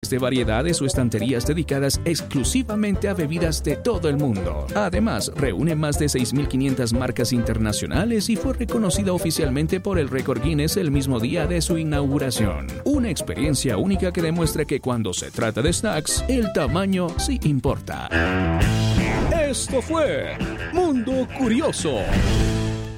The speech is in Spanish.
de variedades o estanterías dedicadas exclusivamente a bebidas de todo el mundo. Además, reúne más de 6.500 marcas internacionales y fue reconocida oficialmente por el récord Guinness el mismo día de su inauguración. Una experiencia única que demuestra que cuando se trata de snacks, el tamaño sí importa. Esto fue Mundo Curioso.